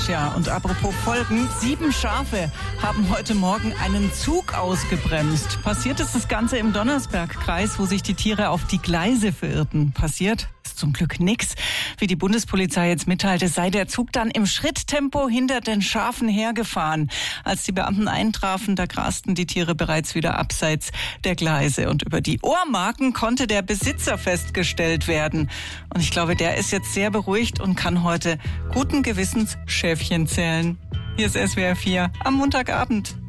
Ja, und apropos Folgen, 7 Schafe haben heute Morgen einen Zug ausgebremst. Passiert ist das Ganze im Donnersbergkreis, wo sich die Tiere auf die Gleise verirrten. Passiert ist zum Glück nichts. Wie die Bundespolizei jetzt mitteilte, sei der Zug dann im Schritttempo hinter den Schafen hergefahren. Als die Beamten eintrafen, da grasten die Tiere bereits wieder abseits der Gleise. Und über die Ohrmarken konnte der Besitzer festgestellt werden. Und ich glaube, der ist jetzt sehr beruhigt und kann heute guten Gewissens Schäfchen zählen. Hier ist SWR 4 am Montagabend.